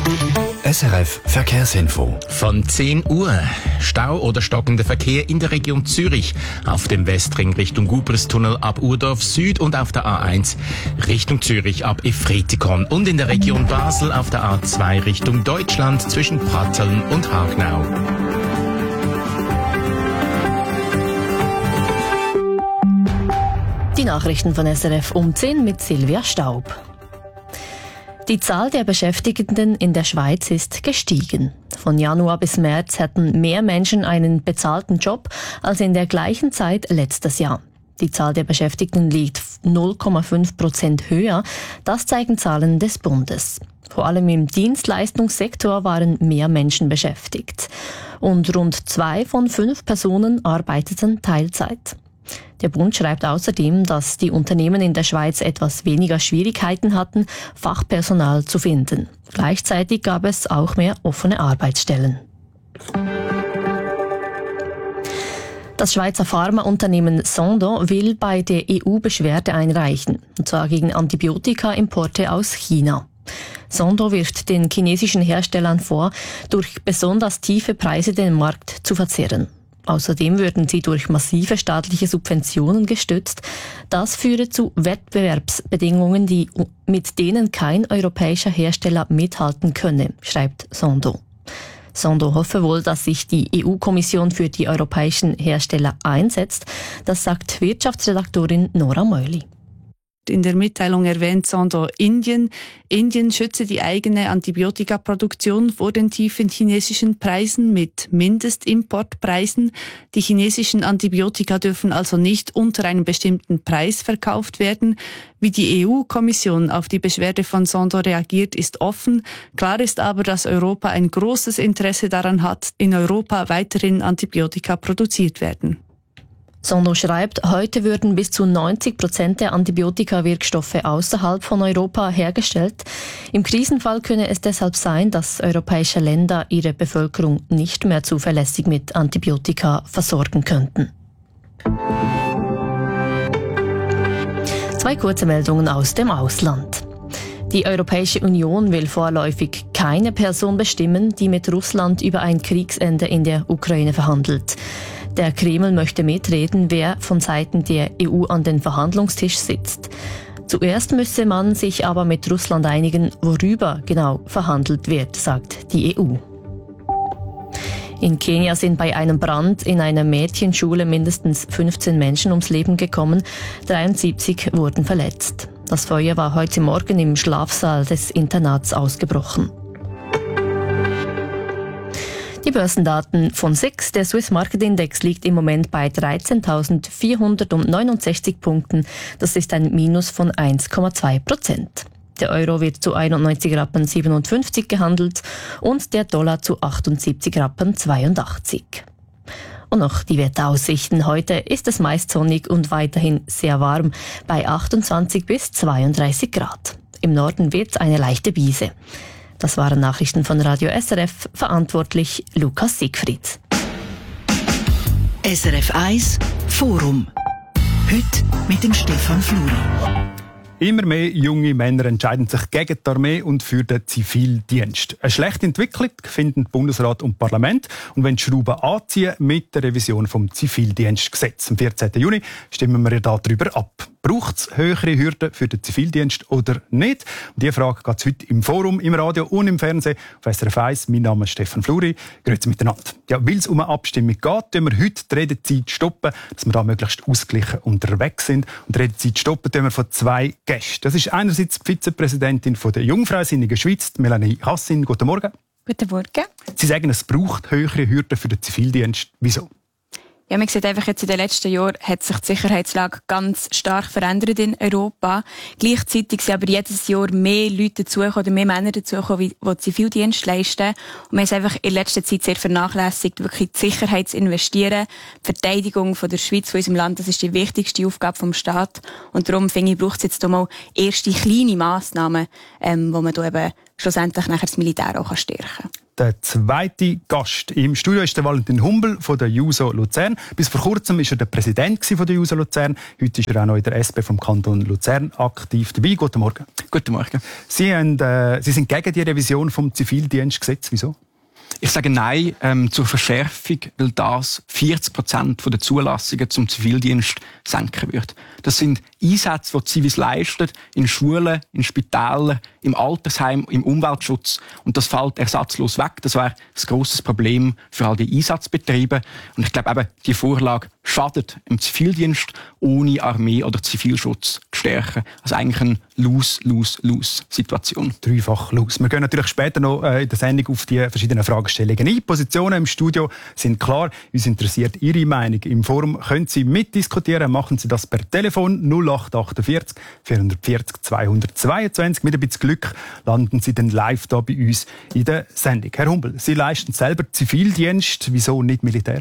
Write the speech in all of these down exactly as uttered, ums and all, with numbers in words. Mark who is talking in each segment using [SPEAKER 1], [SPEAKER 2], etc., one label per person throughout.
[SPEAKER 1] S R F Verkehrsinfo.
[SPEAKER 2] Von zehn Uhr. Stau oder stockender Verkehr in der Region Zürich. Auf dem Westring Richtung Gubristunnel ab Urdorf Süd und auf der A eins Richtung Zürich ab Efretikon. Und in der Region Basel auf der A zwei Richtung Deutschland zwischen Pratteln und Hagnau.
[SPEAKER 3] Die Nachrichten von S R F um zehn mit Silvia Staub. Die Zahl der Beschäftigten in der Schweiz ist gestiegen. Von Januar bis März hatten mehr Menschen einen bezahlten Job als in der gleichen Zeit letztes Jahr. Die Zahl der Beschäftigten liegt null Komma fünf Prozent höher. Das zeigen Zahlen des Bundes. Vor allem im Dienstleistungssektor waren mehr Menschen beschäftigt. Und rund zwei von fünf Personen arbeiteten Teilzeit. Der Bund schreibt außerdem, dass die Unternehmen in der Schweiz etwas weniger Schwierigkeiten hatten, Fachpersonal zu finden. Gleichzeitig gab es auch mehr offene Arbeitsstellen. Das Schweizer Pharmaunternehmen Sandoz will bei der E U Beschwerde einreichen, und zwar gegen Antibiotika-Importe aus China. Sandoz wirft den chinesischen Herstellern vor, durch besonders tiefe Preise den Markt zu verzerren. Außerdem würden sie durch massive staatliche Subventionen gestützt. Das führe zu Wettbewerbsbedingungen, die, mit denen kein europäischer Hersteller mithalten könne, schreibt Sandoz. Sandoz hoffe wohl, dass sich die E U-Kommission für die europäischen Hersteller einsetzt. Das sagt Wirtschaftsredaktorin Nora Meuli.
[SPEAKER 4] In der Mitteilung erwähnt Sandoz Indien. Indien schütze die eigene Antibiotikaproduktion vor den tiefen chinesischen Preisen mit Mindestimportpreisen. Die chinesischen Antibiotika dürfen also nicht unter einem bestimmten Preis verkauft werden. Wie die E U-Kommission auf die Beschwerde von Sandoz reagiert, ist offen. Klar ist aber, dass Europa ein großes Interesse daran hat, in Europa weiterhin Antibiotika produziert werden.
[SPEAKER 3] Sandoz schreibt, heute würden bis zu neunzig Prozent der Antibiotika-Wirkstoffe außerhalb von Europa hergestellt. Im Krisenfall könne es deshalb sein, dass europäische Länder ihre Bevölkerung nicht mehr zuverlässig mit Antibiotika versorgen könnten. Zwei kurze Meldungen aus dem Ausland. Die Europäische Union will vorläufig keine Person bestimmen, die mit Russland über ein Kriegsende in der Ukraine verhandelt. Der Kreml möchte mitreden, wer von Seiten der E U an den Verhandlungstisch sitzt. Zuerst müsse man sich aber mit Russland einigen, worüber genau verhandelt wird, sagt die E U. In Kenia sind bei einem Brand in einer Mädchenschule mindestens fünfzehn Menschen ums Leben gekommen, dreiundsiebzig wurden verletzt. Das Feuer war heute Morgen im Schlafsaal des Internats ausgebrochen. Die Börsendaten von S I X, der Swiss Market Index, liegt im Moment bei dreizehntausendvierhundertneunundsechzig Punkten. Das ist ein Minus von eins Komma zwei Prozent. Der Euro wird zu einundneunzig Rappen siebenundfünfzig gehandelt und der Dollar zu achtundsiebzig Rappen zweiundachtzig. Und noch die Wetteraussichten. Heute ist es meist sonnig und weiterhin sehr warm bei achtundzwanzig bis zweiunddreißig Grad. Im Norden wird eine leichte Brise. Das waren Nachrichten von Radio S R F, verantwortlich Lukas Siegfried.
[SPEAKER 5] S R F eins Forum. Heute mit dem Stefan Fluri.
[SPEAKER 6] Immer mehr junge Männer entscheiden sich gegen die Armee und für den Zivildienst. Eine schlechte Entwicklung finden Bundesrat und Parlament und wollen die Schrauben anziehen mit der Revision vom Zivildienstgesetz. Am vierzehnten Juni stimmen wir ja darüber ab. Braucht es höhere Hürden für den Zivildienst oder nicht? Und diese Frage geht es heute im Forum, im Radio und im Fernsehen auf S R F eins. Mein Name ist Stefan Fluri. Grüezi miteinander. Ja, weil es um eine Abstimmung geht, tun wir heute die Redezeit stoppen, dass wir da möglichst ausgeglichen unterwegs sind. Und die Redezeit stoppen tun wir von zwei Gästen. Das ist einerseits die Vizepräsidentin der Jungfreisinnigen Schweiz, Melanie Hassin. Guten Morgen.
[SPEAKER 7] Guten Morgen.
[SPEAKER 6] Sie sagen, es braucht höhere Hürden für den Zivildienst. Wieso?
[SPEAKER 7] Ja, man sieht einfach jetzt in den letzten Jahren hat sich die Sicherheitslage ganz stark verändert in Europa. Gleichzeitig sind aber jedes Jahr mehr Leute dazugekommen oder mehr Männer dazugekommen, die Zivildienst leisten. Und wir haben es einfach in letzter Zeit sehr vernachlässigt, wirklich die Sicherheit zu investieren. Die Verteidigung von der Schweiz, von unserem Land, das ist die wichtigste Aufgabe vom Staat. Und darum, finde ich, braucht es jetzt mal erste kleine Massnahmen, ähm, wo man da eben schlussendlich nachher das Militär auch stärken kann.
[SPEAKER 6] Der zweite Gast im Studio ist der Valentin Humbel von der Juso Luzern. Bis vor kurzem war er der Präsident von der Juso Luzern. Heute ist er auch noch in der S P vom Kanton Luzern aktiv dabei. Guten Morgen.
[SPEAKER 8] Guten Morgen.
[SPEAKER 6] Sie, haben, äh, Sie sind gegen die Revision vom Zivildienstgesetz. Wieso?
[SPEAKER 8] Ich sage Nein ähm, zur Verschärfung, weil das vierzig Prozent der Zulassungen zum Zivildienst senken wird. Das sind Einsätze, die Zivis leistet, in Schulen, in Spitälern, im Altersheim, im Umweltschutz. Und das fällt ersatzlos weg. Das wäre ein grosses Problem für all die Einsatzbetriebe. Und ich glaube eben, die Vorlage schadet im Zivildienst, ohne Armee oder Zivilschutz zu stärken. Also eigentlich eine Lose-Lose-Lose-Situation.
[SPEAKER 6] Dreifach Lose. Wir gehen natürlich später noch in der Sendung auf die verschiedenen Fragestellungen ein. Positionen im Studio sind klar. Uns interessiert Ihre Meinung. Im Forum können Sie mitdiskutieren. Machen Sie das per Telefon null acht achtundvierzig vierhundertvierzig zweihundertzweiundzwanzig. Mit ein bisschen Glück landen Sie dann live da bei uns in der Sendung. Herr Humbel, Sie leisten selber Zivildienst. Wieso nicht Militär?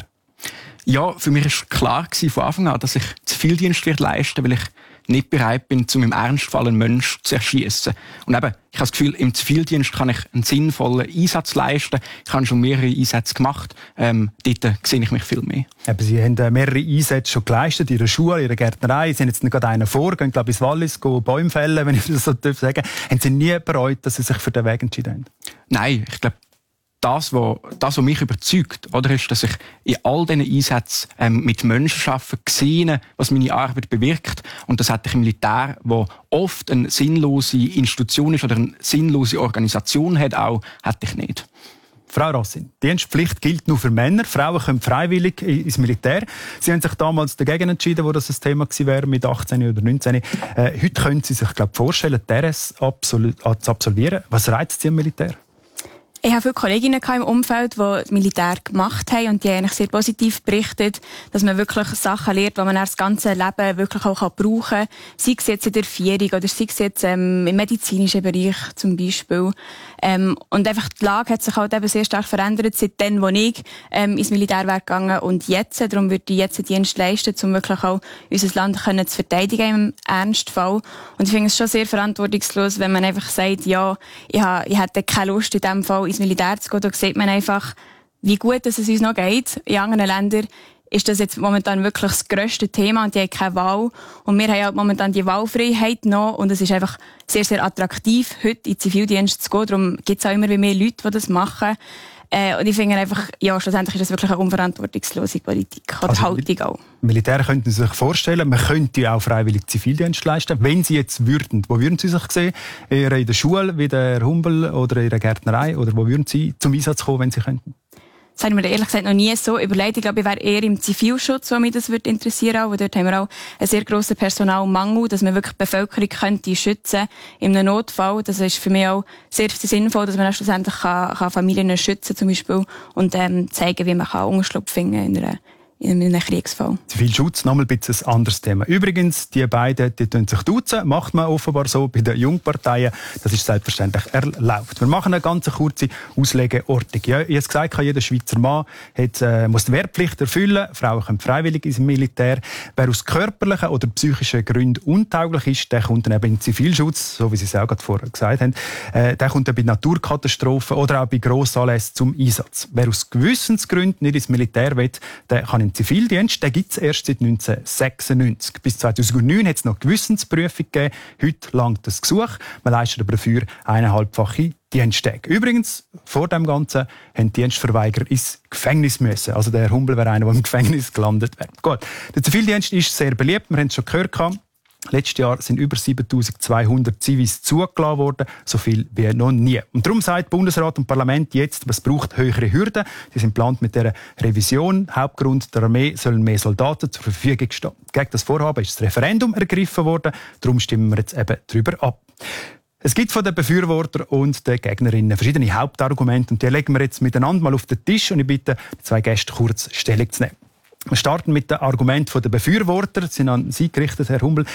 [SPEAKER 8] Ja, für mich war klar von Anfang an, dass ich Zivildienst wird leisten, weil ich nicht bereit bin, um im Ernstfall einen Menschen zu erschießen. Und eben, ich habe das Gefühl, im Zivildienst kann ich einen sinnvollen Einsatz leisten. Ich habe schon mehrere Einsätze gemacht. Ähm, dort sehe ich mich viel mehr.
[SPEAKER 6] Eben, Sie haben mehrere Einsätze schon geleistet, in Ihrer Schule, in Ihrer Gärtnerei. Sie sind jetzt nicht gerade einen vor, gehen, glaube ich, ins Wallis, gehen Bäume fällen, wenn ich das so sagen darf. Haben Sie nie bereut, dass Sie sich für den Weg entschieden haben?
[SPEAKER 8] Nein, ich glaube, Das, was, das, was mich überzeugt, oder, ist, dass ich in all diesen Einsätzen ähm, mit Menschen arbeite, sehe, was meine Arbeit bewirkt. Und das hätte ich im Militär, wo oft eine sinnlose Institution ist oder eine sinnlose Organisation hat, auch, hätte ich nicht.
[SPEAKER 6] Frau Rossin, die Dienstpflicht gilt nur für Männer. Frauen können freiwillig ins Militär. Sie haben sich damals dagegen entschieden, wo das ein Thema gewesen wäre, mit achtzehn oder neunzehn. Äh, heute können Sie sich, glaube ich, vorstellen, die R S absol- zu absolvieren. Was reizt Sie am Militär?
[SPEAKER 7] Ich habe viele Kolleginnen im Umfeld, die das Militär gemacht haben und die haben eigentlich sehr positiv berichtet, dass man wirklich Sachen lernt, die man das ganze Leben wirklich auch brauchen kann. Sei es jetzt in der Vierung oder sei es jetzt ähm, im medizinischen Bereich zum Beispiel. Ähm, und einfach die Lage hat sich halt eben sehr stark verändert, seitdem, wo ich ähm, ins Militär wäre gegangen und jetzt. Darum würde ich jetzt einen Dienst leisten, um wirklich auch unser Land können zu verteidigen im Ernstfall. Und ich finde es schon sehr verantwortungslos, wenn man einfach sagt, ja, ich, habe, ich hätte keine Lust in diesem Fall ins Militär zu gehen. Da sieht man einfach, wie gut dass es uns noch geht. In anderen Ländern ist das jetzt momentan wirklich das grösste Thema und die haben keine Wahl. Und wir haben ja momentan die Wahlfreiheit noch und es ist einfach sehr, sehr attraktiv, heute in den Zivildienst zu gehen. Darum gibt es auch immer mehr Leute, die das machen. Äh, und ich finde einfach, ja, schlussendlich ist das wirklich eine unverantwortungslose Politik oder also, Haltung auch.
[SPEAKER 6] Militär könnten Sie sich vorstellen, man könnte auch freiwillig Zivildienst leisten. Wenn Sie jetzt würden, wo würden Sie sich sehen? Eher in der Schule, wie der Humbel oder in der Gärtnerei? Oder wo würden Sie zum Einsatz kommen, wenn Sie könnten?
[SPEAKER 7] Das habe ich mir ehrlich gesagt noch nie so überlegt. Ich glaube, ich wäre eher im Zivilschutz, wo mich das würde interessieren. Weil dort haben wir auch einen sehr grossen Personalmangel, dass man wirklich die Bevölkerung könnte schützen in einem Notfall. Das ist für mich auch sehr sinnvoll, dass man auch schlussendlich kann, kann Familien schützen zum Beispiel und ähm, zeigen, wie man kann Unterschlupf finden in einer in einem Kriegsfall.
[SPEAKER 6] Zivilschutz, nochmal ein bisschen ein anderes Thema. Übrigens, die beiden, die tun sich duzen, macht man offenbar so bei den Jungparteien. Das ist selbstverständlich erlaubt. Wir machen eine ganz kurze Auslegeordnung. Ja, ich habe es gesagt, jeder Schweizer Mann hat, äh, muss die Wehrpflicht erfüllen. Frauen können freiwillig ins Militär. Wer aus körperlichen oder psychischen Gründen untauglich ist, der kommt dann eben in den Zivilschutz, so wie Sie es auch gerade vorher gesagt haben. Äh, der kommt dann bei Naturkatastrophen oder auch bei Grossanlässen zum Einsatz. Wer aus Gewissensgründen nicht ins Militär will, der kann im Zivildienst, den gibt es erst seit neunzehnhundertsechsundneunzig. Bis zweitausendneun hat es noch Gewissensprüfung gegeben. Heute langt das Gesuch. Man leistet aber dafür eineinhalbfache Diensttage. Übrigens, vor dem Ganzen haben Dienstverweigerer ins Gefängnis müssen. Also der Humbel wäre einer, der im Gefängnis gelandet wäre. Gut. Der Zivildienst ist sehr beliebt. Wir haben es schon gehört. Letztes Jahr sind über siebentausendzweihundert Zivis zugelassen worden, so viel wie noch nie. Und darum sagt Bundesrat und Parlament jetzt, es braucht höhere Hürden. Sie sind geplant mit dieser Revision. Hauptgrund, der Armee sollen mehr Soldaten zur Verfügung stehen. Gegen das Vorhaben ist das Referendum ergriffen worden. Darum stimmen wir jetzt eben darüber ab. Es gibt von den Befürwortern und den Gegnerinnen verschiedene Hauptargumente und die legen wir jetzt miteinander mal auf den Tisch und ich bitte die zwei Gäste kurz Stellung zu nehmen. Wir starten mit dem Argument der Befürworter. Sie sind an Sie gerichtet, Herr Humbel.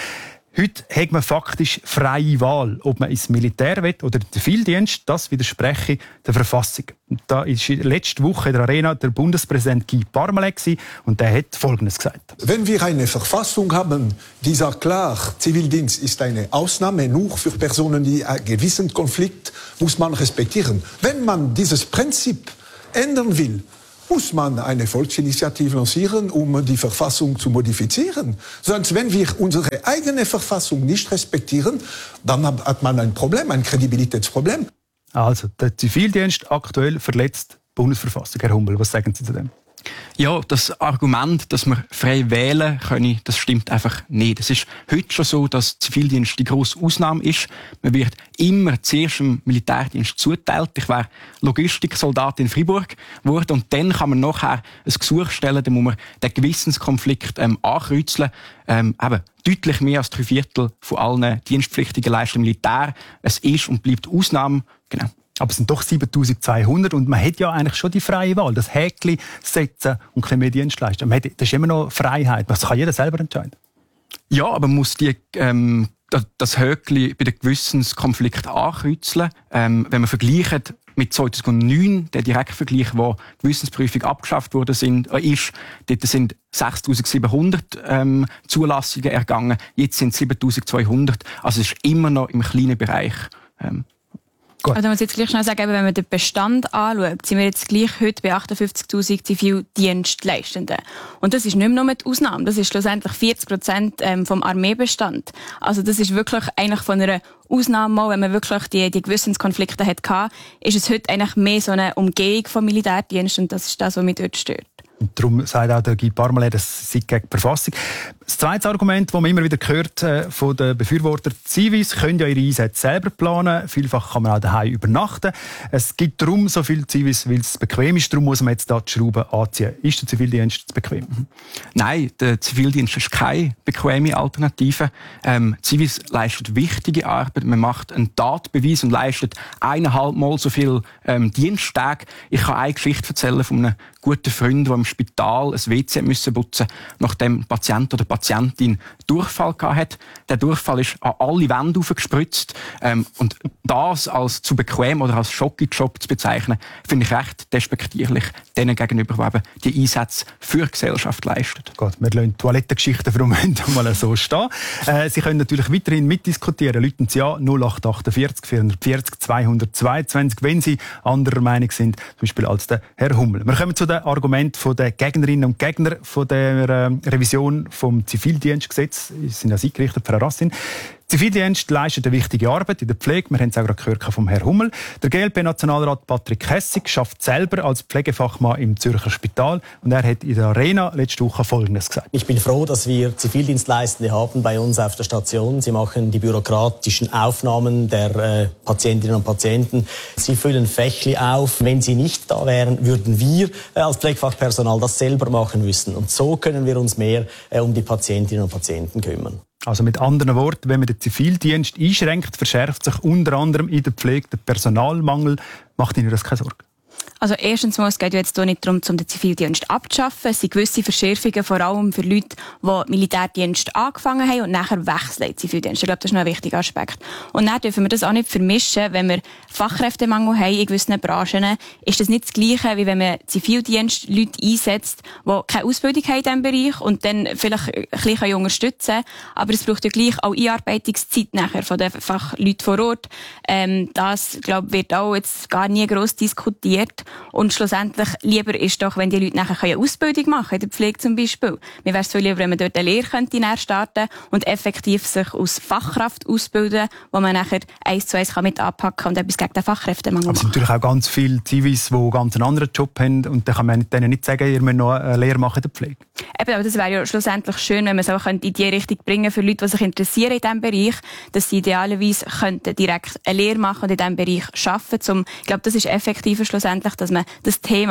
[SPEAKER 6] Heute hat man faktisch freie Wahl, ob man ins Militär will oder den Zivildienst. Das widerspreche der Verfassung. Und da ist letzte Woche in der Arena der Bundespräsident Guy Parmelin und der hat Folgendes gesagt.
[SPEAKER 9] Wenn wir eine Verfassung haben, die sagt klar, Zivildienst ist eine Ausnahme, nur für Personen, die einen gewissen Konflikt muss man respektieren. Wenn man dieses Prinzip ändern will, muss man eine Volksinitiative lancieren, um die Verfassung zu modifizieren. Sonst, wenn wir unsere eigene Verfassung nicht respektieren, dann hat man ein Problem, ein Kredibilitätsproblem.
[SPEAKER 6] Also, der Zivildienst aktuell verletzt die Bundesverfassung. Herr Hummel, was sagen Sie zu dem?
[SPEAKER 8] Ja, das Argument, dass wir frei wählen können, das stimmt einfach nicht. Es ist heute schon so, dass Zivildienst die grosse Ausnahme ist. Man wird immer zuerst im Militärdienst zuteilt. Ich wäre Logistiksoldat in Freiburg geworden und dann kann man nachher ein Gesuch stellen, dann muss man den Gewissenskonflikt ähm, ankreuzeln. Ähm, eben, deutlich mehr als drei Viertel von allen Dienstpflichtigen leisten im Militär. Es ist und bleibt Ausnahme. Genau.
[SPEAKER 6] Aber es sind doch siebentausendzweihundert und man hat ja eigentlich schon die freie Wahl. Das Häkchen setzen und ein bisschen mehr Dienst leisten. Man hat, das ist immer noch Freiheit. Das kann jeder selber entscheiden.
[SPEAKER 8] Ja, aber man muss die, ähm, das Häkchen bei den Gewissenskonflikt ankreuzeln. Ähm, wenn man vergleicht mit zweitausendneun, der Direktvergleich, wo die Gewissensprüfung abgeschafft worden sind, äh, ist, dort sind sechstausendsiebenhundert ähm, Zulassungen ergangen. Jetzt sind es siebentausendzweihundert. Also es ist immer noch im kleinen Bereich. Ähm,
[SPEAKER 7] Also muss ich jetzt gleich schnell sagen, wenn man den Bestand anschaut, sind wir jetzt gleich heute bei achtundfünfzigtausend Zivildienstleistenden. Und das ist nicht mehr nur die Ausnahme, das ist schlussendlich vierzig Prozent vom Armeebestand. Also das ist wirklich eigentlich von einer Ausnahme, wenn man wirklich die, die Gewissenskonflikte hatte, ist es heute eigentlich mehr so eine Umgehung vom Militärdienst und das ist das, was mich dort stört.
[SPEAKER 6] Und darum sagt auch der Guy Parmelin, das sei gegen die Verfassung. Das zweite Argument, das man immer wieder hört äh, von den Befürwortern, Zivis können ja ihre Einsätze selber planen. Vielfach kann man auch daheim übernachten. Es gibt darum so viele Zivis, weil es bequem ist. Darum muss man jetzt da die Schrauben anziehen. Ist der Zivildienst zu bequem?
[SPEAKER 8] Nein, der Zivildienst ist keine bequeme Alternative. Ähm, Zivis leistet wichtige Arbeit. Man macht einen Tatbeweis und leistet eineinhalb Mal so viel ähm, Diensttage. Ich kann eine Geschichte erzählen von einem guten Freund, der im Spital ein W C müssen putzen, nachdem ein Patient oder Patientin Durchfall hatte. Der Durchfall ist an alle Wände aufgespritzt. Ähm, und das als zu bequem oder als Schocki-Job zu bezeichnen, finde ich recht despektierlich denen gegenüber, die eben die Einsätze für die Gesellschaft leisten.
[SPEAKER 6] Gut, wir lassen die Toilettengeschichten für den Moment mal so stehen. Äh, Sie können natürlich weiterhin mitdiskutieren. Läuten Sie an null acht achtundvierzig vierhundertvierzig zweihundertzweiundzwanzig, wenn Sie anderer Meinung sind, zum Beispiel als der Herr Hummel. Wir kommen zu den Argumenten der Gegnerinnen und Gegner von der äh, Revision vom Zivildienstgesetz. Sie sind ja eingerichtet, Frau Rassin. Zivildienst leistet eine wichtige Arbeit in der Pflege. Wir haben es auch gerade gehört vom Herrn Hummel. Der G L P-Nationalrat Patrick Hessig arbeitet selber als Pflegefachmann im Zürcher Spital. Und er hat in der Arena letzte Woche Folgendes gesagt.
[SPEAKER 10] Ich bin froh, dass wir Zivildienstleistende haben bei uns auf der Station. Sie machen die bürokratischen Aufnahmen der äh, Patientinnen und Patienten. Sie füllen Fächli auf. Wenn sie nicht da wären, würden wir äh, als Pflegefachpersonal das selber machen müssen. Und so können wir uns mehr äh, um die Patientinnen und Patienten kümmern.
[SPEAKER 6] Also mit anderen Worten, wenn man den Zivildienst einschränkt, verschärft sich unter anderem in der Pflege der Personalmangel. Macht Ihnen das keine Sorge?
[SPEAKER 7] Also erstens mal, es geht ja jetzt hier nicht darum, um den Zivildienst abzuschaffen. Es sind gewisse Verschärfungen, vor allem für Leute, die Militärdienst angefangen haben und nachher wechseln in den Zivildienst. Ich glaube, das ist noch ein wichtiger Aspekt. Und dann dürfen wir das auch nicht vermischen, wenn wir Fachkräftemangel haben in gewissen Branchen, ist das nicht das Gleiche, wie wenn man Zivildienstleute einsetzt, die keine Ausbildung haben in diesem Bereich und dann vielleicht ein bisschen unterstützen können. Aber es braucht ja gleich auch Einarbeitungszeit nachher von den Fachleuten vor Ort. Ähm, das, glaube ich, wird auch jetzt gar nie gross diskutiert. Und schlussendlich lieber ist doch, wenn die Leute nachher eine Ausbildung machen können, in der Pflege zum Beispiel. Mir wäre es viel lieber, wenn man dort eine Lehre könnte starten und effektiv sich als Fachkraft ausbilden, wo man nachher eins zu eins mit anpacken kann und etwas gegen den Fachkräftemangel machen.
[SPEAKER 6] Es sind natürlich auch ganz viele Zivis, die ganz einen anderen Job haben und dann kann man denen nicht sagen, ihr müsst noch eine Lehre machen in der Pflege.
[SPEAKER 7] Eben, aber das wäre ja schlussendlich schön, wenn man es auch in die Richtung bringen für Leute, die sich interessieren in diesem Bereich, dass sie idealerweise könnten direkt eine Lehre machen und in diesem Bereich arbeiten. Zum, ich glaube, das ist effektiver schlussendlich, dass man das Thema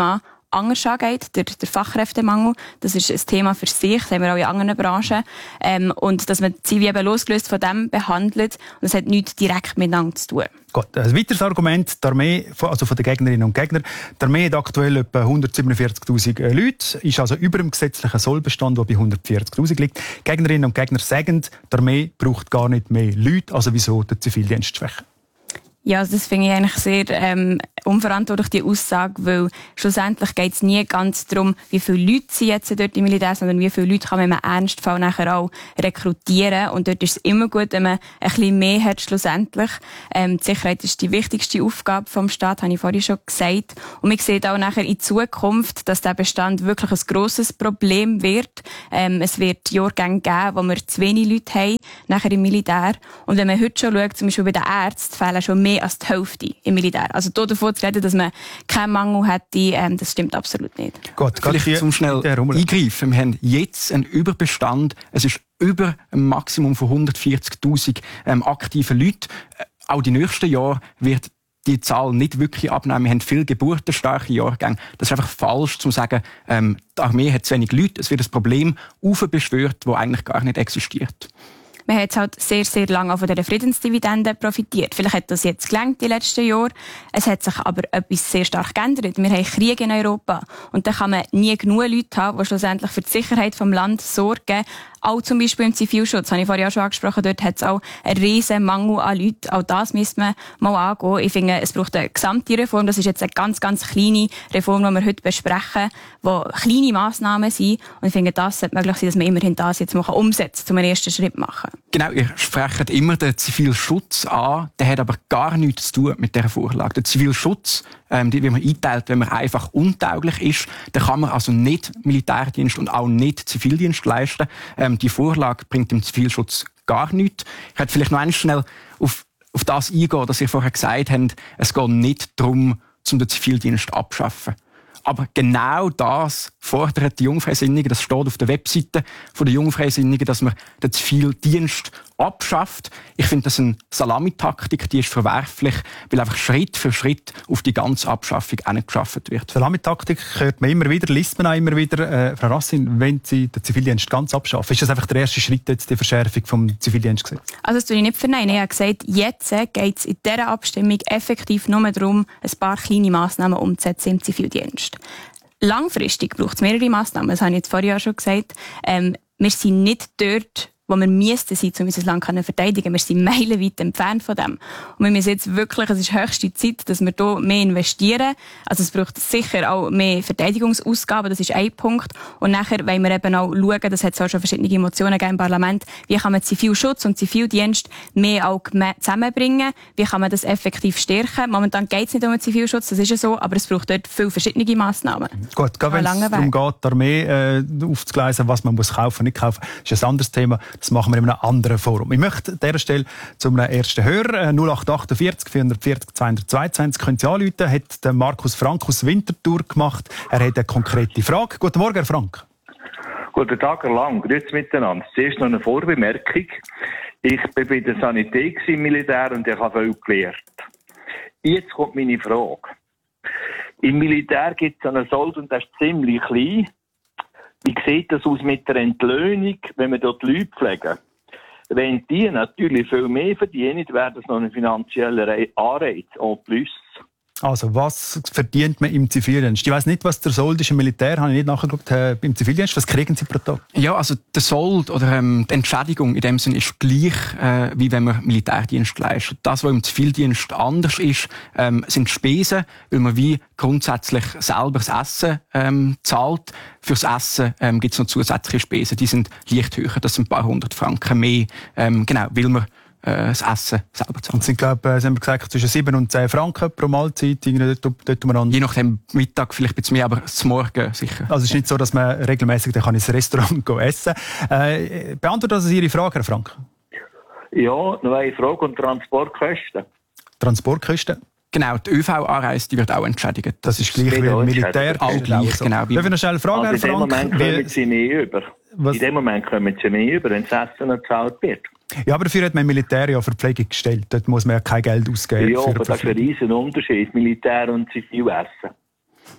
[SPEAKER 7] anders angeht, der, der Fachkräftemangel. Das ist ein Thema für sich, das haben wir auch in anderen Branchen. Ähm, und dass man sie wie eben losgelöst von dem behandelt. Und das hat nichts direkt miteinander zu tun.
[SPEAKER 6] Gut, ein weiteres Argument, die Armee, also von den Gegnerinnen und Gegnern. Die Armee hat aktuell etwa hundertsiebenundvierzigtausend Leute, ist also über dem gesetzlichen Sollbestand, der bei hundertvierzigtausend liegt. Gegnerinnen und Gegner sagen, die Armee braucht gar nicht mehr Leute, also wieso den Zivildienst schwächen?
[SPEAKER 7] Ja, also das finde ich eigentlich sehr ähm, unverantwortlich, die Aussage, weil schlussendlich geht es nie ganz darum, wie viele Leute sind jetzt dort im Militär, sondern wie viele Leute kann man im Ernstfall nachher auch rekrutieren. Und dort ist es immer gut, wenn man ein bisschen mehr hat schlussendlich. Ähm, die Sicherheit ist die wichtigste Aufgabe vom Staat, habe ich vorhin schon gesagt. Und man sieht auch nachher in Zukunft, dass der Bestand wirklich ein grosses Problem wird. Ähm, es wird Jahrgänge geben, wo wir zu wenig Leute haben, nachher im Militär. Und wenn man heute schon schaut, zum Beispiel bei den Ärzten, fehlen schon mehr als die Hälfte im Militär. Also hier davon zu reden, dass man keinen Mangel hätte, ähm, das stimmt absolut nicht.
[SPEAKER 8] Gut, vielleicht zum schnell eingreifen. Wir haben jetzt einen Überbestand. Es ist über ein Maximum von hundertvierzigtausend ähm, aktive Leute. Äh, auch die nächsten Jahre wird die Zahl nicht wirklich abnehmen. Wir haben viele geburtenstarke Jahrgänge. Das ist einfach falsch, zu sagen, ähm, die Armee hat zu wenig Leute. Es wird ein Problem aufbeschwört, das eigentlich gar nicht existiert.
[SPEAKER 7] Man hat halt sehr, sehr lange auch von dieser Friedensdividende profitiert. Vielleicht hat das jetzt gelangt die letzten Jahre. Es hat sich aber etwas sehr stark geändert. Wir haben Krieg in Europa. Und da kann man nie genug Leute haben, die schlussendlich für die Sicherheit des Landes sorgen. Auch zum Beispiel im Zivilschutz, das habe ich vorhin auch schon angesprochen, dort hat es auch einen riesen Mangel an Leuten. Auch das müsste man mal angehen. Ich finde, es braucht eine gesamte Reform. Das ist jetzt eine ganz, ganz kleine Reform, die wir heute besprechen, die kleine Massnahmen sind. Und ich finde, das sollte möglich sein, dass man immerhin das jetzt mal umsetzt, um einen ersten Schritt zu machen.
[SPEAKER 8] Genau, ihr sprecht immer den Zivilschutz an. Der hat aber gar nichts zu tun mit dieser Vorlage. Der Zivilschutz, ähm, wie man einteilt, wenn man einfach untauglich ist, dann kann man also nicht Militärdienst und auch nicht Zivildienst leisten. Ähm, die Vorlage bringt dem Zivilschutz gar nichts. Ich hätte vielleicht noch einmal schnell auf, auf das eingehen, dass ihr vorher gesagt habt, es geht nicht darum, um den Zivildienst abzuschaffen. Aber genau das fordern die Jungfreisinnigen. Das steht auf der Webseite der Jungfreisinnigen, dass man den Zivildienst abschafft. Ich finde das eine Salamitaktik, die ist verwerflich, weil einfach Schritt für Schritt auf die ganze Abschaffung geschafft wird.
[SPEAKER 6] Salamitaktik hört man immer wieder, liest man auch immer wieder. Äh, Frau Rassin, wenn Sie den Zivildienst ganz abschaffen, ist das einfach der erste Schritt jetzt, die Verschärfung vom Zivildienstgesetz? Also
[SPEAKER 7] das tue ich nicht verneinen. Ich habe gesagt, jetzt geht es in dieser Abstimmung effektiv nur darum, ein paar kleine Massnahmen umzusetzen im Zivildienst. Langfristig braucht es mehrere Massnahmen, das habe ich jetzt vorhin auch schon gesagt. Ähm, wir sind nicht dort, wo wir müssten sein, um unser Land zu verteidigen. Wir sind meilenweit entfernt von dem. Und wir müssen jetzt wirklich, es ist höchste Zeit, dass wir hier mehr investieren. Also es braucht sicher auch mehr Verteidigungsausgaben, das ist ein Punkt. Und nachher wollen wir eben auch schauen, das hat es auch schon verschiedene Emotionen gegeben im Parlament, wie kann man Zivilschutz und Zivildienst mehr auch zusammenbringen, wie kann man das effektiv stärken. Momentan geht es nicht um den Zivilschutz, das ist ja so, aber es braucht dort viele verschiedene Massnahmen.
[SPEAKER 6] Gut, gerade wenn es darum geht, die Armee äh, aufzugleisen, was man muss kaufen, nicht kaufen, ist ein anderes Thema. Das machen wir in einem anderen Forum. Ich möchte an dieser Stelle zu einem ersten Hörer, null acht achtundvierzig vierhundertvierzig zweihundertzweiundzwanzig, können Sie anrufen, hat der Markus Frank aus Winterthur gemacht. Er hat eine konkrete Frage. Guten Morgen, Herr Frank.
[SPEAKER 11] Guten Tag, Herr Lang. Grüezi miteinander. Zuerst noch eine Vorbemerkung. Ich bin bei der Sanität im Militär und ich habe viel gelernt. Jetzt kommt meine Frage. Im Militär gibt es einen Sold und der ist ziemlich klein. Wie sieht das aus mit der Entlöhnung, wenn wir dort Leute pflegen? Wenn die natürlich viel mehr verdienen, wäre das noch ein finanzieller Anreiz en plus.
[SPEAKER 6] Also, was verdient man im Zivildienst? Ich weiss nicht, was der Sold ist im Militär, habe ich nicht nachgeschaut. Äh, im Zivildienst, was kriegen Sie pro Tag?
[SPEAKER 8] Ja, also der Sold oder ähm, die Entschädigung in dem Sinne ist gleich, äh, wie wenn man Militärdienst leistet. Das, was im Zivildienst anders ist, ähm, sind Spesen, weil man wie grundsätzlich selber das Essen ähm, zahlt. Fürs Essen ähm, gibt es noch zusätzliche Spesen, die sind leicht höher, das sind ein paar hundert Franken mehr, ähm, genau, weil man das Essen selber zahlen.
[SPEAKER 6] Das sind, glaube ich, Sie haben gesagt, zwischen sieben und zehn Franken pro Mahlzeit. Dort, dort man
[SPEAKER 8] Je nachdem, Mittag vielleicht ein bisschen mehr, aber zum Morgen sicher.
[SPEAKER 6] Also es ist nicht so, dass man regelmäßig ins Restaurant essen kann. Äh, beantwortet das Ihre Frage, Herr Frank?
[SPEAKER 11] Ja, noch eine Frage und Transportkosten.
[SPEAKER 6] Transportkosten?
[SPEAKER 8] Genau, die ÖV-Anreise die wird auch entschädigt.
[SPEAKER 6] Das ist gleich wie im Militär.
[SPEAKER 8] Auch gleich,
[SPEAKER 6] so.
[SPEAKER 8] genau.
[SPEAKER 6] Darf ich noch schnell fragen,
[SPEAKER 11] also
[SPEAKER 6] Herr Frank?
[SPEAKER 11] In dem Moment kommen Sie mehr über.
[SPEAKER 6] Was?
[SPEAKER 11] In dem Moment kommen Sie mehr über, wenn das Essen gezahlt wird.
[SPEAKER 6] Ja, aber dafür hat man im Militär ja Verpflegung gestellt. Dort muss man ja kein Geld ausgeben.
[SPEAKER 11] Ja,
[SPEAKER 6] für
[SPEAKER 11] aber das ist ein riesen Unterschied, Militär und Zivilessen.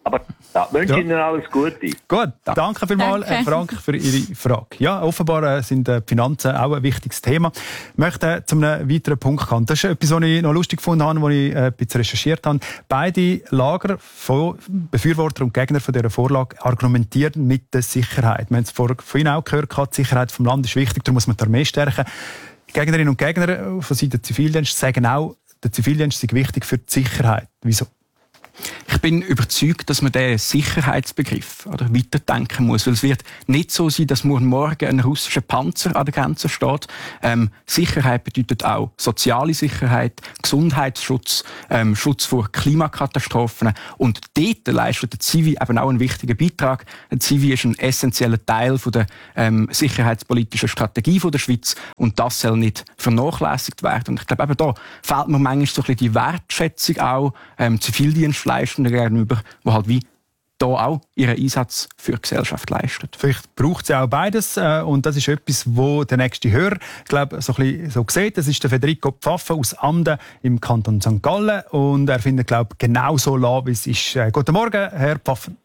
[SPEAKER 12] Aber da wünsche
[SPEAKER 6] Ja.
[SPEAKER 12] Ihnen alles Gute.
[SPEAKER 6] Gut, danke vielmals,
[SPEAKER 7] Danke.
[SPEAKER 6] Herr Frank, für Ihre Frage. Ja, offenbar äh, sind äh, die Finanzen auch ein wichtiges Thema. Ich möchte äh, zu einem weiteren Punkt kommen. Das ist etwas, was ich noch lustig gefunden habe, als ich äh, ein bisschen recherchiert habe. Beide Lager, von Befürworter und Gegner von dieser Vorlage, argumentieren mit der Sicherheit. Wir haben es vor, von Ihnen auch gehört, die Sicherheit des Landes ist wichtig, darum muss man die Armee stärken. Die Gegnerinnen und Gegner von Seiten des Zivildienstes sagen auch, der Zivildienst ist wichtig für die Sicherheit. Wieso?
[SPEAKER 8] Ich bin überzeugt, dass man den Sicherheitsbegriff oder weiterdenken muss. Weil es wird nicht so sein, dass morgen ein russischer Panzer an der Grenze steht. Ähm, Sicherheit bedeutet auch soziale Sicherheit, Gesundheitsschutz, ähm, Schutz vor Klimakatastrophen. Und dort leistet der Zivi eben auch einen wichtigen Beitrag. Der Zivi ist ein essentieller Teil von der ähm, sicherheitspolitischen Strategie von der Schweiz. Und das soll nicht vernachlässigt werden. Und ich glaube, eben da fehlt mir manchmal so ein bisschen die Wertschätzung auch ähm, Zivildienstleistenden gegenüber, die halt wie da auch ihren Einsatz für die Gesellschaft leisten.
[SPEAKER 6] Vielleicht braucht es ja auch beides. äh, Und das ist etwas, wo der nächste Hörer, ich glaube, so ein bisschen so sieht. Das ist der Federico Pfaffen aus Amden im Kanton Sankt Gallen. Und er findet, glaube ich, genau so lassen, wie es ist. Äh, Guten Morgen, Herr Pfaffen.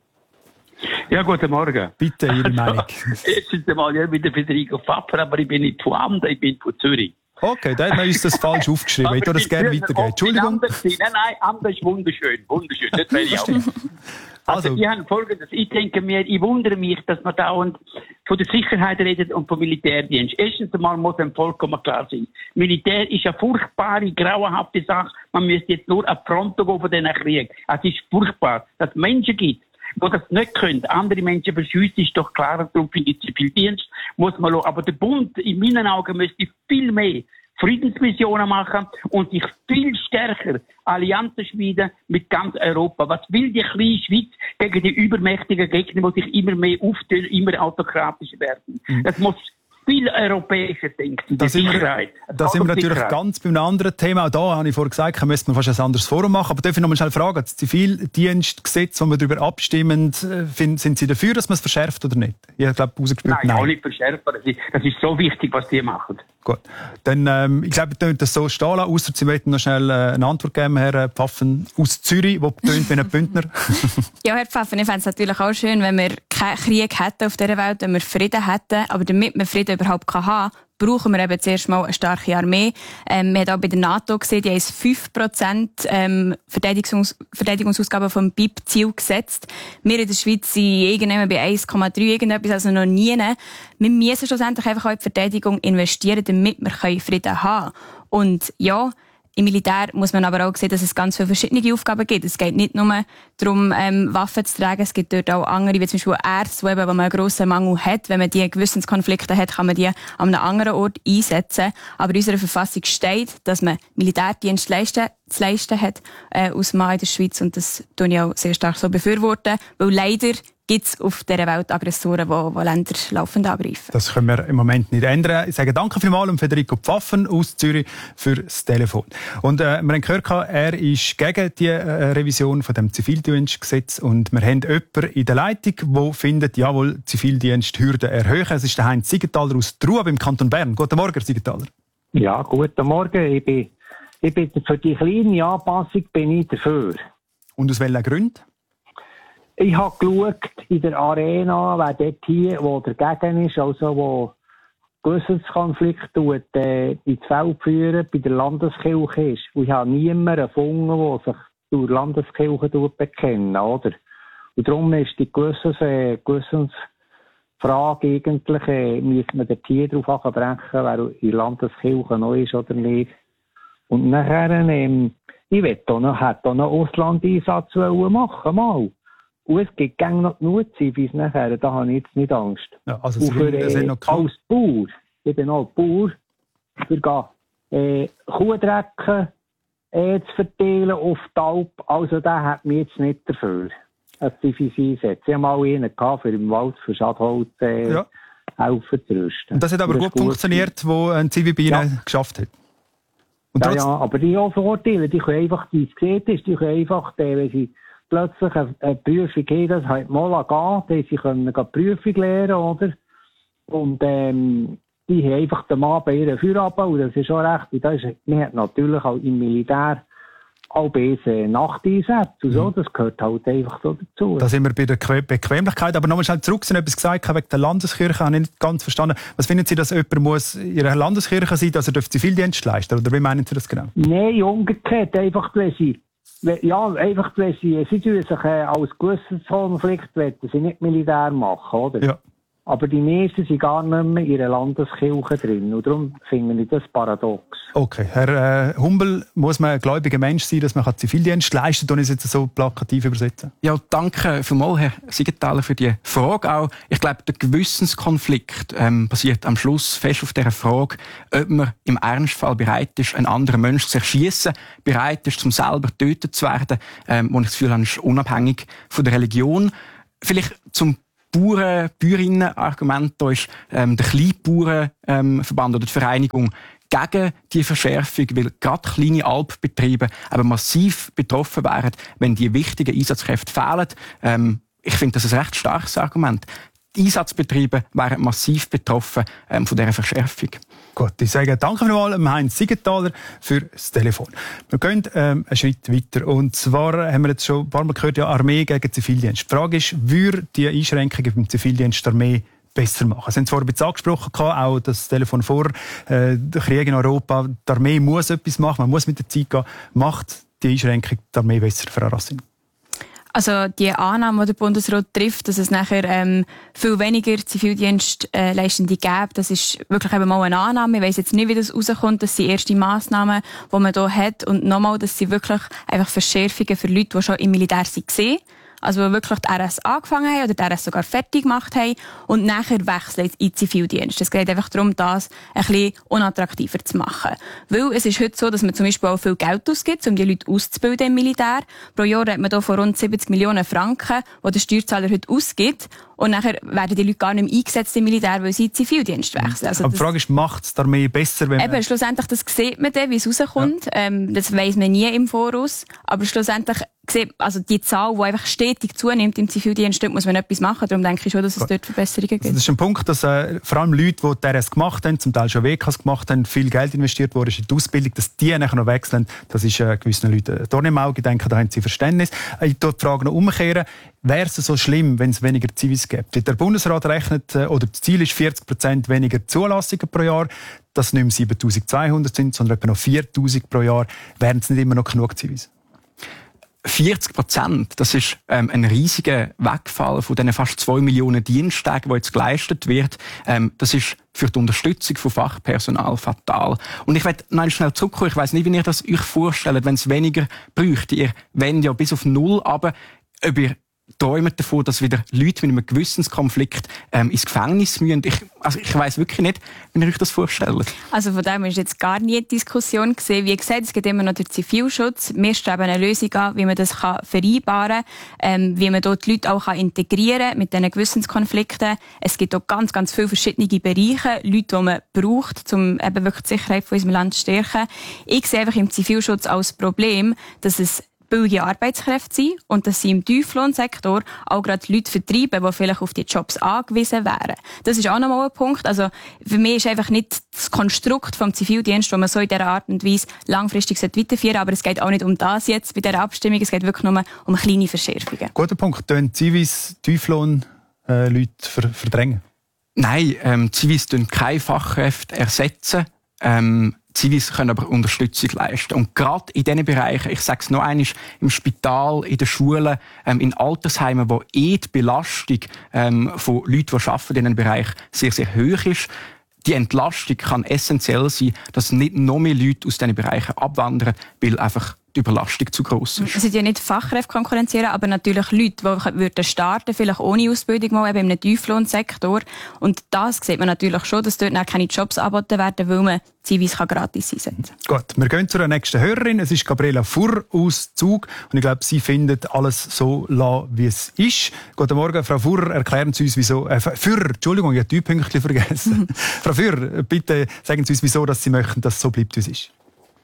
[SPEAKER 13] Ja, guten Morgen.
[SPEAKER 6] Bitte, Ihre Meinung.
[SPEAKER 13] Jetzt ist einmal ja wieder Federico Pfaffer, aber ich bin nicht von Amden, ich bin von Zürich.
[SPEAKER 6] Okay, da hat man uns das falsch aufgeschrieben. Ich würde das gerne weitergeben. Entschuldigung.
[SPEAKER 13] Nein, nein, Amden ist wunderschön, wunderschön. Das wäre ich auch. Also,
[SPEAKER 6] Also,
[SPEAKER 13] ich habe Folgendes. Ich denke mir, ich wundere mich, dass man dauernd von der Sicherheit redet und vom Militärdienst. Erstens einmal muss einem vollkommen klar sein. Militär ist eine furchtbare, grauenhafte Sache. Man müsste jetzt nur an die Front gehen von diesen Krieg. Es ist furchtbar, dass es Menschen gibt, die das nicht können. Andere Menschen verschiessen, ist doch klar. Darum finde ich, Zivildienst muss man schauen. Aber der Bund, in meinen Augen, müsste viel mehr Friedensmissionen machen und sich viel stärker Allianzen schmieden mit ganz Europa. Was will die kleine Schweiz gegen die übermächtigen Gegner, die sich immer mehr auftun, immer autokratischer werden? Mhm. Das muss viel europäischer denken.
[SPEAKER 6] Da sind wir, da sind wir natürlich ganz bei einem anderen Thema. Auch da habe ich vorhin gesagt, da müsste man fast ein anderes Forum machen. Aber darf ich noch mal schnell fragen, das Zivildienstgesetz, wo wir darüber abstimmen, sind Sie dafür, dass man es verschärft oder nicht? Ich glaube, rausgespielt,
[SPEAKER 13] nein. Nein, auch nicht verschärft. Das ist, das ist so wichtig, was die machen.
[SPEAKER 6] Gut. Dann, ähm, ich glaube, wir das so stehen lassen, ausser Sie möchten noch schnell äh, eine Antwort geben, Herr Pfaffen aus Zürich, der tönt wie ein Bündner.
[SPEAKER 7] Ja, Herr Pfaffen, ich fände es natürlich auch schön, wenn wir keinen Krieg hätten auf dieser Welt, wenn wir Frieden hätten. Aber damit wir Frieden überhaupt haben kann, brauchen wir eben zuerst mal eine starke Armee. Ähm, wir haben auch bei der NATO gesehen, die haben fünf Prozent ähm, Verteidigungs- Verteidigungsausgaben vom B I P-Ziel gesetzt. Wir in der Schweiz sind irgendwann bei eins Komma drei irgendetwas, also noch nie. Wir müssen schlussendlich einfach auch in die Verteidigung investieren, damit wir Frieden haben können. Und ja, im Militär muss man aber auch sehen, dass es ganz viele verschiedene Aufgaben gibt. Es geht nicht nur darum, ähm, Waffen zu tragen. Es gibt dort auch andere, wie zum Beispiel Ärzte, wo, eben, wo man einen grossen Mangel hat. Wenn man die Gewissenskonflikte hat, kann man die an einem anderen Ort einsetzen. Aber in unserer Verfassung steht, dass man Militärdienst leisten, zu leisten hat, äh, aus Mann in der Schweiz. Und das tue ich auch sehr stark so befürworten. Weil leider gibt es auf dieser Welt Aggressoren, die, die Länder laufend angreifen.
[SPEAKER 6] Das können wir im Moment nicht ändern. Ich sage danke vielmals an Federico Pfaffen aus Zürich für das Telefon. Und äh, wir haben gehört, er ist gegen die äh, Revision von dem Zivildienstgesetz und wir haben jemanden in der Leitung, der findet, jawohl, Zivildiensthürden erhöhen. Es ist der Heinz Siegenthaler aus Trub im Kanton Bern. Guten Morgen, Herr Siegenthaler.
[SPEAKER 14] Ja, guten Morgen. Ich bin, ich bin für die kleine Anpassung bin ich dafür.
[SPEAKER 6] Und aus welchen Gründen?
[SPEAKER 14] Ich habe geschaut in der Arena, wer dort hier, wo dagegen ist, also wo Gewissenskonflikt tut, äh, ins Feld führen, bei der Landeskirche ist. Und ich habe niemanden gefunden, der sich durch die Landeskirche bekennen, oder? Und darum ist die Gewissens, äh, Gewissensfrage eigentlich, äh, müssen wir dort hier drauf abbrechen, wer in der Landeskirche noch ist oder nicht. Und nachher, ähm, ich will da noch, hätte da noch Auslandeinsatz machen, mal. Und es gibt gerne noch genug Zivis nachher, da habe ich jetzt nicht Angst.
[SPEAKER 6] Ja, also
[SPEAKER 14] und für,
[SPEAKER 6] äh,
[SPEAKER 14] äh, als Bauer, ich bin auch Bauer, für äh, Kuhdrecken äh, zu verteilen auf die Alp, also der hat mich jetzt nicht dafür, als Zivis einsetzen. Ich habe mal einen gehabt, für im Wald für Schadholz äh, ja. helfen zu rüsten.
[SPEAKER 6] Und das hat aber gut funktioniert, wo ein Zivi bei Ihnen ja. geschafft hat. Und
[SPEAKER 14] ja, ja, aber die haben Vorteile, die können einfach, wie es gesehen ist, die können einfach, die, wenn sie plötzlich eine, eine Prüfung haben, das halt mal gehen, sie können eine Prüfung lernen, oder? Und, ähm, die haben einfach den Mann bei ihren Feierabend, und das ist auch recht, und das ist, man hat natürlich auch im Militär auch böse Nachteinsätze und so, das gehört halt einfach so dazu.
[SPEAKER 6] Da sind wir bei der Bequemlichkeit. Aber nochmal schnell zurück, Sie haben etwas gesagt wegen der Landeskirche, habe ich nicht ganz verstanden. Was finden Sie, dass jemand muss in Ihrer Landeskirche sein, dass er Zivildienst leisten darf? Oder wie meinen Sie das genau?
[SPEAKER 14] Nein, umgekehrt, einfach weil sie, ja, einfach weil sie, sie tun sich äh, als Gewissenskonflikt, wenn sie nicht Militär machen, oder? Ja. Aber die meisten sind gar nicht mehr in ihrer Landeskirche drin. Und darum finde ich das paradox.
[SPEAKER 6] Okay. Herr äh, Humbel, muss man ein gläubiger Mensch sein, dass man Zivildienst leisten kann? Und ich jetzt so plakativ übersetzen.
[SPEAKER 8] Ja, danke vielmals, Herr Siegenthaler, für die Frage auch. Ich glaube, der Gewissenskonflikt ähm, basiert am Schluss fest auf der Frage, ob man im Ernstfall bereit ist, einen anderen Menschen zu erschiessen, bereit ist, um selber getötet zu werden, ähm, wo ich das Gefühl habe, ist unabhängig von der Religion. Vielleicht zum Bauern, Bäuerinnen-Argument, da ist ähm, der Kleinbauernverband ähm, oder die Vereinigung gegen die Verschärfung, weil gerade kleine Alpbetriebe aber massiv betroffen wären, wenn die wichtigen Einsatzkräfte fehlen. Ähm, ich finde das ein recht starkes Argument. Die Einsatzbetriebe wären massiv betroffen ähm, von dieser Verschärfung.
[SPEAKER 6] Gut, ich sage danke nochmal Heinz Siegenthaler für das Telefon. Wir gehen ähm, einen Schritt weiter. Und zwar haben wir jetzt schon ein paar Mal gehört, ja, Armee gegen Zivildienst. Die Frage ist, würde die Einschränkungen beim Zivildienst der Armee besser machen? Sie haben es vorhin ein bisschen angesprochen, auch das Telefon vor, äh, der Krieg in Europa. Die Armee muss etwas machen, man muss mit der Zeit gehen. Macht die Einschränkung die Armee besser, Frau Racine?
[SPEAKER 7] Also die Annahme, die der Bundesrat trifft, dass es nachher ähm, viel weniger Zivildienstleistende gäbe, das ist wirklich eben mal eine Annahme. Ich weiss jetzt nicht, wie das rauskommt. Das sind erste Massnahmen, die man hier hat. Und nochmal, das sind wirklich einfach Verschärfungen für Leute, die schon im Militär waren. Also die wirklich die R S angefangen haben oder die R S sogar fertig gemacht haben und nachher wechseln in den Zivildienst. Es geht einfach darum, das ein bisschen unattraktiver zu machen. Weil es ist heute so, dass man zum Beispiel auch viel Geld ausgibt, um die Leute auszubilden im Militär. Pro Jahr hat man hier von rund siebzig Millionen Franken, die der Steuerzahler heute ausgibt. Und nachher werden die Leute gar nicht mehr eingesetzt im Militär, weil sie in den Zivildienst wechseln. Also
[SPEAKER 6] aber die Frage ist, macht es die Armee besser, wenn man...
[SPEAKER 7] Eben, schlussendlich, das sieht man dann, wie es rauskommt. Ja. Ähm, das weiss man nie im Voraus. Aber schlussendlich sieht, also die Zahl, die einfach stetig zunimmt im Zivildienst, muss man etwas machen. Darum denke ich schon, dass es dort Verbesserungen gibt.
[SPEAKER 6] Also das ist ein Punkt, dass äh, vor allem Leute, die die R S gemacht haben, zum Teil schon W Ks gemacht haben, viel Geld investiert wurde in die Ausbildung, dass die nachher noch wechseln, das ist äh, gewissen Leuten ein Dorn im Auge. Ich denke, da haben sie Verständnis. Ich tue die Frage noch umkehren. Wäre es so schlimm, wenn es weniger Zivis gibt? Der Bundesrat rechnet, äh, oder das Ziel ist vierzig Prozent weniger Zulassungen pro Jahr, dass nicht mehr siebentausendzweihundert sind, sondern etwa noch viertausend pro Jahr. Wären es nicht immer noch genug Zivis?
[SPEAKER 8] vierzig Prozent, das ist ähm, ein riesiger Wegfall von diesen fast zwei Millionen Diensttagen, die jetzt geleistet wird. Ähm, das ist für die Unterstützung von Fachpersonal fatal. Und ich werde noch schnell zurückkommen. Ich weiss nicht, wie ihr das euch vorstellt, wenn es weniger bräuchte. Ihr wendet ja bis auf null, aber ob ihr träumen davon, dass wieder Leute mit einem Gewissenskonflikt ähm, ins Gefängnis müssen. Ich, also ich weiss wirklich nicht, wie ihr euch das vorstellt.
[SPEAKER 7] Also von dem ist jetzt gar nie die Diskussion gesehen. Wie gesagt, es gibt immer noch den Zivilschutz. Wir streben eine Lösung an, wie man das kann vereinbaren kann, ähm, wie man dort die Leute auch kann integrieren kann mit diesen Gewissenskonflikten. Es gibt auch ganz, ganz viele verschiedene Bereiche, Leute, die man braucht, um eben wirklich die Sicherheit von unserem Land zu stärken. Ich sehe einfach im Zivilschutz als Problem, dass es billige Arbeitskräfte sind und dass sie im Tieflohnsektor auch gerade Leute vertreiben, die vielleicht auf die Jobs angewiesen wären. Das ist auch nochmal ein Punkt. Also für mich ist einfach nicht das Konstrukt vom Zivildienst, das man so in dieser Art und Weise langfristig weiterführen sollte, aber es geht auch nicht um das jetzt bei dieser Abstimmung, es geht wirklich nur um kleine Verschärfungen.
[SPEAKER 6] Guter Punkt. Tun Zivis Tieflohn äh, Leute verdrängen?
[SPEAKER 8] Nein, ähm, Zivis tun keine Fachkräfte ersetzen. Ähm, Zivis können aber Unterstützung leisten. Und gerade in diesen Bereichen, ich sage es noch einmal, im Spital, in den Schulen, ähm, in Altersheimen, wo eh die Belastung ähm, von Leuten, die arbeiten in diesem Bereich, sehr, sehr hoch ist, die Entlastung kann essentiell sein, dass nicht noch mehr Leute aus diesen Bereichen abwandern, weil einfach die Überlastung zu gross ist.
[SPEAKER 7] Es sind ja nicht Fachkräfte konkurrenzieren, aber natürlich Leute, die würden starten, vielleicht ohne Ausbildung mal eben in einem Tieflohnsektor. Und das sieht man natürlich schon, dass dort keine Jobs angeboten werden, weil man Zivis gratis einsetzen kann.
[SPEAKER 6] Gut, wir gehen zur nächsten Hörerin. Es ist Gabriela Furr aus Zug. Und ich glaube, sie findet alles so la, wie es ist. Guten Morgen, Frau Furr. Erklären Sie uns, wieso... Äh, Furr, Entschuldigung, ich habe die Pünktchen vergessen. Frau Furr, bitte sagen Sie uns, wieso dass Sie möchten, dass es so bleibt, wie es ist.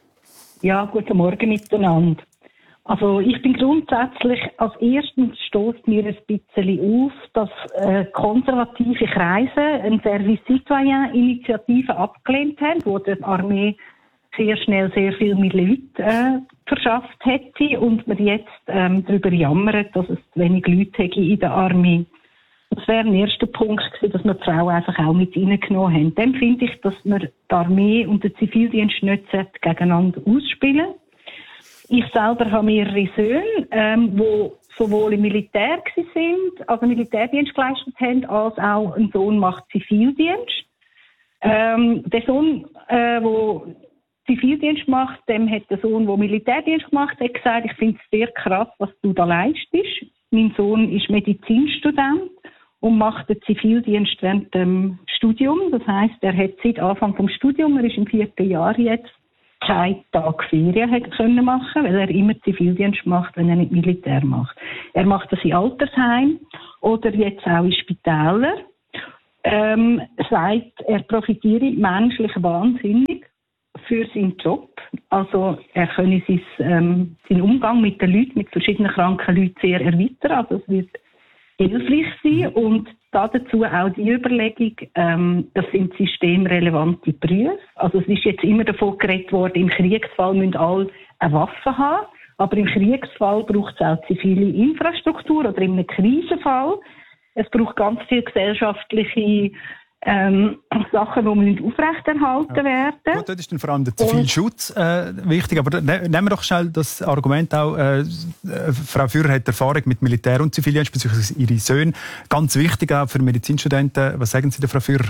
[SPEAKER 12] Ja, guten Morgen miteinander. Also ich bin grundsätzlich, als erstens stößt mir ein bisschen auf, dass äh, konservative Kreise eine Service-Citoyen-Initiative abgelehnt haben, wo die Armee sehr schnell sehr viel mit Leuten äh, verschafft hätte und man jetzt ähm, darüber jammert, dass es zu wenig Leute hätte in der Armee. Das wäre ein erster Punkt gewesen, dass wir die Frauen einfach auch mit reingenommen haben. Dann finde ich, dass wir die Armee und den Zivildienst nicht gegeneinander ausspielen. Ich selber habe mehrere Söhne, ähm, die sowohl im Militär sind, also Militärdienst geleistet haben, als auch ein Sohn macht Zivildienst. Ähm, der Sohn, der äh, Zivildienst macht, dem hat der Sohn, der Militärdienst gemacht hat, gesagt, ich finde es sehr krass, was du da leistest. Mein Sohn ist Medizinstudent und macht den Zivildienst während dem Studium. Das heisst, er hat seit Anfang des Studiums, er ist im vierten Jahr jetzt, keinen Tag Ferien hat können machen, weil er immer Zivildienst macht, wenn er nicht Militär macht. Er macht das in Altersheim oder jetzt auch in Spitälern. Ähm, sagt, er profitiere menschlich wahnsinnig für seinen Job. Also er könne sein, ähm, seinen Umgang mit den Leuten, mit verschiedenen kranken Leuten sehr erweitern. Also es wird hilfreich sein und dazu auch die Überlegung, ähm, das sind systemrelevante Berufe. Also es ist jetzt immer davon geredet worden, im Kriegsfall müssen alle eine Waffe haben, aber im Kriegsfall braucht es auch zivile Infrastruktur oder in einem Krisenfall. Es braucht ganz viele gesellschaftliche ähm, Sachen, die müssen aufrechterhalten ja. werden.
[SPEAKER 6] Gut, dort ist dann vor allem der Zivilschutz äh, wichtig. Aber ne, nehmen wir doch schnell das Argument auch. Äh, Frau Führer hat Erfahrung mit Militär und Zivildienst, beziehungsweise ihre Söhne. Ganz wichtig auch für Medizinstudenten. Was sagen Sie da, Frau Führer?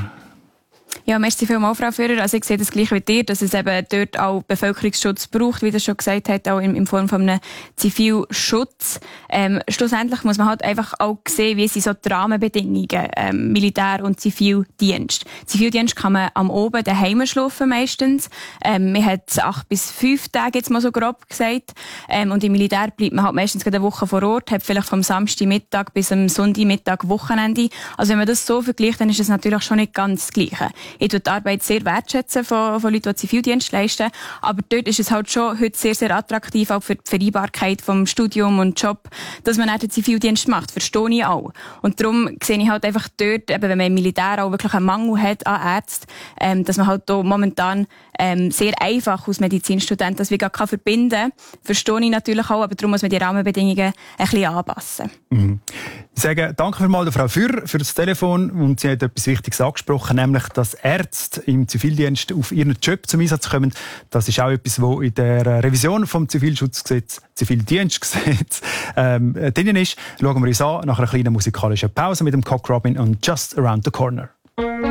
[SPEAKER 7] Ja, merci vielmals, Frau Führer. Also ich sehe das gleich wie dir, dass es eben dort auch Bevölkerungsschutz braucht, wie das schon gesagt hat, auch in, in Form von einem Zivilschutz. Ähm, schlussendlich muss man halt einfach auch sehen, wie sind so die Rahmenbedingungen, ähm, Militär- und Zivildienst. Zivildienst kann man am Oben daheim schlafen meistens. Ähm, man hat acht bis fünf Tage, jetzt mal so grob gesagt. Ähm, und im Militär bleibt man halt meistens eine Woche vor Ort, hat vielleicht vom Samstagmittag bis am Sonntagmittag Wochenende. Also wenn man das so vergleicht, dann ist es natürlich schon nicht ganz das Gleiche. Ich tue die Arbeit sehr wertschätzen von, von Leuten, die Zivildienst leisten. Aber dort ist es halt schon heute sehr, sehr attraktiv, auch für die Vereinbarkeit vom Studium und Job, dass man auch den Zivildienst macht. Verstehe ich auch. Und darum sehe ich halt einfach dort, eben, wenn man im Militär auch wirklich einen Mangel hat an Ärzten, ähm, dass man halt da momentan ähm, sehr einfach als Medizinstudent das wie gar kann verbinden. Verstehe ich natürlich auch, aber darum muss man die Rahmenbedingungen ein bisschen anpassen.
[SPEAKER 6] Mhm. Ich sage danke für mal der Frau Führer für das Telefon und sie hat etwas Wichtiges angesprochen, nämlich, dass Ärzte im Zivildienst auf ihren Job zum Einsatz kommen. Das ist auch etwas, was in der Revision vom Zivilschutzgesetz, Zivildienstgesetz ähm, drin ist. Schauen wir uns an nach einer kleinen musikalischen Pause mit dem Cock Robin und Just Around the Corner.